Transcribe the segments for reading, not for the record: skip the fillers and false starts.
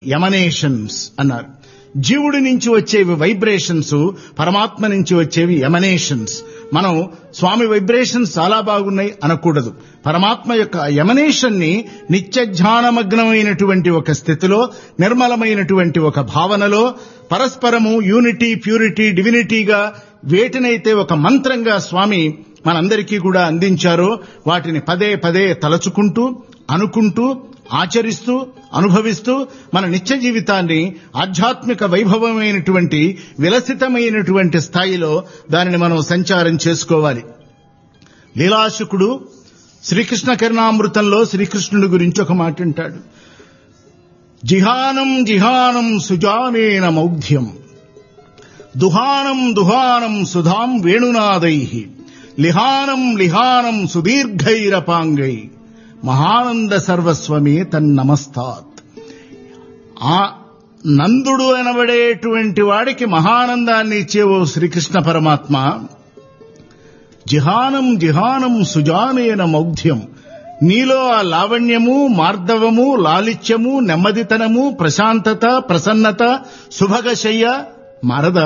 ఎమనేషన్స్ అన్నారు. జీవుడి నుంచి వచ్చేవి వైబ్రేషన్స్, పరమాత్మ నుంచి వచ్చేవి ఎమనేషన్స్. మనం స్వామి వైబ్రేషన్స్ చాలా బాగున్నాయి అనకూడదు. పరమాత్మ యొక్క ఎమనేషన్ ని నిత్య ధ్యానమగ్నమైనటువంటి ఒక స్థితిలో, నిర్మలమైనటువంటి ఒక భావనలో పరస్పరము యూనిటీ, ప్యూరిటీ, డివినిటీగా వేటినైతే ఒక మంత్రంగా స్వామి మనందరికీ కూడా అందించారో వాటిని పదే పదే తలచుకుంటూ, అనుకుంటూ, ఆచరిస్తూ, అనుభవిస్తూ మన నిత్య జీవితాన్ని ఆధ్యాత్మిక వైభవమైనటువంటి విలసితమైనటువంటి స్థాయిలో దానిని మనం సంచారం చేసుకోవాలి. లీలాశుకుడు శ్రీకృష్ణ కరుణామృతంలో శ్రీకృష్ణుడి గురించి ఒక మాట అంటాడు. జిహానం జిహానం సుజానేన మౌఢ్యం, దుహానం దుహానం సుధాం వేణునాదైః, లిహానం లిహానం సుదీర్ఘైరపాంగై, మహానంద సర్వస్వమే తన్నమస్తాత్. ఆ నందుడు అనబడేటువంటి వాడికి మహానందాన్ని ఇచ్చేవో శ్రీకృష్ణ పరమాత్మ, జిహానం జిహానం సుజానేన మౌఢ్యం, నీలో ఆ లావణ్యము, మార్దవము, లాలిత్యము, నెమ్మదితనము, ప్రశాంతత, ప్రసన్నత, సుభగశయ్య మారదా?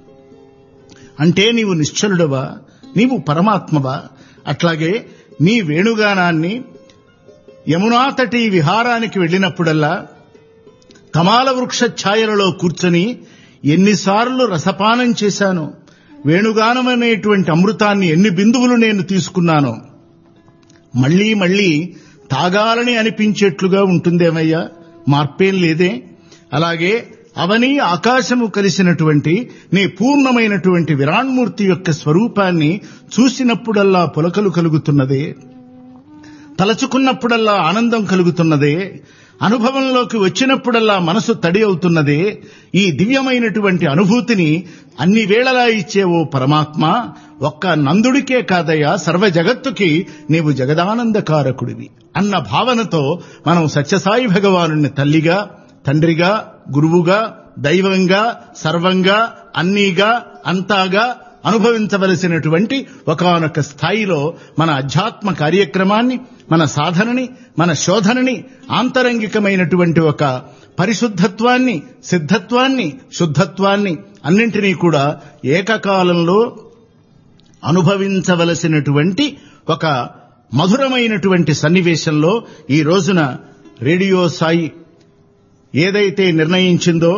అంటే నీవు నిశ్చలుడవా? నీవు పరమాత్మవా? అట్లాగే నీ వేణుగానాన్ని యమునా తటి విహారానికి వెళ్లినప్పుడల్లా కమాల వృక్ష ఛాయలలో కూర్చొని ఎన్నిసార్లు రసపానం చేశానో, వేణుగానం అనేటువంటి అమృతాన్ని ఎన్ని బిందువులు నేను తీసుకున్నానో, మళ్లీ మళ్లీ తాగాలని అనిపించేట్లుగా ఉంటుందేమయ్యా, మార్పేం లేదే. అలాగే అవని ఆకాశము కలిసినటువంటి నీ పూర్ణమైనటువంటి విరాణ్మూర్తి యొక్క స్వరూపాన్ని చూసినప్పుడల్లా పులకలు కలుగుతున్నదే, తలచుకున్నప్పుడల్లా ఆనందం కలుగుతున్నదే, అనుభవంలోకి వచ్చినప్పుడల్లా మనసు తడి అవుతున్నదే. ఈ దివ్యమైనటువంటి అనుభూతిని అన్ని వేళలా ఇచ్చేవో పరమాత్మ, ఒక్క నందుడికే కాదయ్యా, సర్వ జగత్తుకి నీవు జగదానందకారకుడివి అన్న భావనతో మనం సత్యసాయి భగవానుని తల్లిగా, తండ్రిగా, గురువుగా, దైవంగా, సర్వంగా, అన్నీగా, అంతాగా అనుభవించవలసినటువంటి ఒకానొక స్థాయిలో మన అధ్యాత్మ కార్యక్రమాన్ని, మన సాధనని, మన శోధనని, ఆంతరంగికమైనటువంటి ఒక పరిశుద్ధత్వాన్ని, సిద్ధత్వాన్ని, శుద్ధత్వాన్ని అన్నింటినీ కూడా ఏకకాలంలో అనుభవించవలసినటువంటి ఒక మధురమైనటువంటి సన్నివేశంలో ఈ రోజున రేడియో సాయి ఏదైతే నిర్ణయించిందో,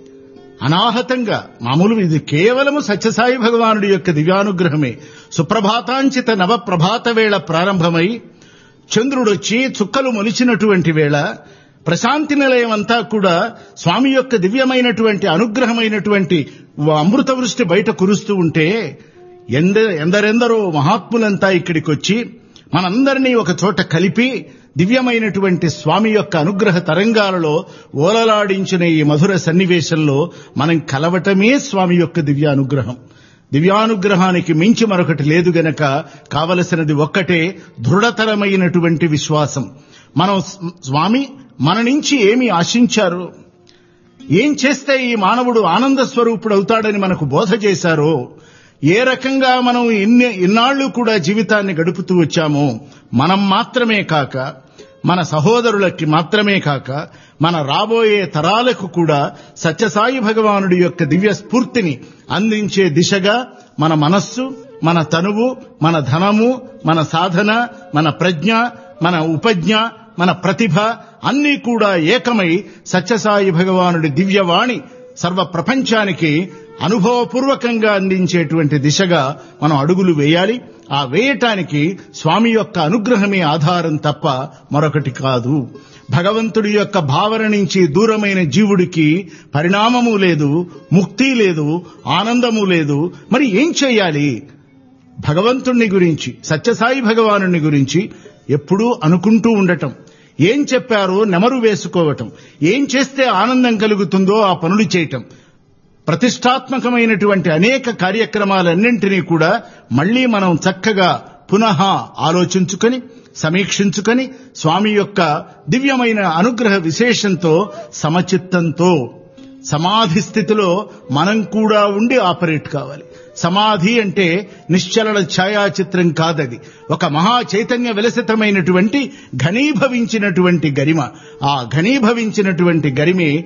అనాహతంగా మామూలు ఇది కేవలము సత్యసాయి భగవానుడి యొక్క దివ్యానుగ్రహమే. సుప్రభాతాంచిత నవ ప్రభాత వేళ ప్రారంభమై చంద్రుడొచ్చి చుక్కలు మొలిచినటువంటి వేళ, ప్రశాంతి నిలయం అంతా కూడా స్వామి యొక్క దివ్యమైనటువంటి అనుగ్రహమైనటువంటి అమృత వృష్టి బయట కురుస్తూ ఉంటే ఎందరెందరో మహాత్ములంతా ఇక్కడికి వచ్చి మనందరినీ ఒక చోట కలిపి దివ్యమైనటువంటి స్వామి యొక్క అనుగ్రహ తరంగాలలో ఓలలాడించిన ఈ మధుర సన్నివేశంలో మనం కలవటమే స్వామి యొక్క దివ్యానుగ్రహం. దివ్యానుగ్రహానికి మించి మరొకటి లేదు గనక కావలసినది ఒక్కటే, దృఢతరమైనటువంటి విశ్వాసం. మనం స్వామి మన నుంచి ఏమి ఆశించారో, ఏం చేస్తే ఈ మానవుడు ఆనంద స్వరూపుడు అవుతాడని మనకు బోధ చేశారో, ఏ రకంగా మనం ఇన్నాళ్లు కూడా జీవితాన్ని గడుపుతూ వచ్చామో, మనం మాత్రమే కాక, మన సహోదరులకి మాత్రమే కాక, మన రాబోయే తరాలకు కూడా సత్యసాయి భగవానుడి యొక్క దివ్య స్ఫూర్తిని అందించే దిశగా మన మనస్సు, మన తనువు, మన ధనము, మన సాధన, మన ప్రజ్ఞ, మన ఉపజ్ఞ, మన ప్రతిభ అన్నీ కూడా ఏకమై సత్యసాయి భగవానుడి దివ్యవాణి సర్వ ప్రపంచానికి అనుభవపూర్వకంగా అందించేటువంటి దిశగా మనం అడుగులు వేయాలి. ఆ వేయటానికి స్వామి యొక్క అనుగ్రహమే ఆధారం తప్ప మరొకటి కాదు. భగవంతుడి యొక్క భావన నుంచి దూరమైన జీవుడికి పరిణామము లేదు, ముక్తి లేదు, ఆనందము లేదు. మరి ఏం చేయాలి? భగవంతుణ్ణి గురించి, సత్యసాయి భగవానుని గురించి ఎప్పుడూ అనుకుంటూ ఉండటం, ఏం చెప్పారో నెమరు వేసుకోవటం, ఏం చేస్తే ఆనందం కలుగుతుందో ఆ పనులు చేయటం, ప్రతిష్టాత్మకమైనటువంటి అనేక కార్యక్రమాలన్నింటినీ కూడా మళ్లీ మనం చక్కగా పునః ఆలోచించుకొని, సమీక్షించుకొని స్వామి యొక్క దివ్యమైన అనుగ్రహ విశేషంతో, సమచిత్తంతో, సమాధి స్థితిలో మనం కూడా ఉండి ఆపరేట్ కావాలి. సమాధి అంటే నిశ్చలన ఛాయాచిత్రం కాదది, ఒక మహా చైతన్య విలసితమైనటువంటి ఘనీభవించినటువంటి గరిమ. ఆ ఘనీభవించినటువంటి గరిమే